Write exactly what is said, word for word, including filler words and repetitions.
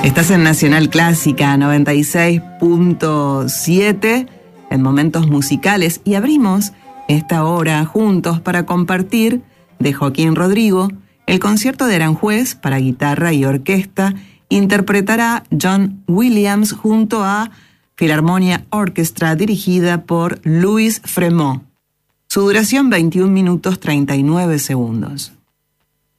Estás en Nacional Clásica noventa y seis punto siete en Momentos Musicales y abrimos esta hora juntos para compartir de Joaquín Rodrigo el concierto de Aranjuez para guitarra y orquesta. Interpretará John Williams junto a Philharmonia Orchestra dirigida por Louis Fremont. Su duración veintiún minutos treinta y nueve segundos.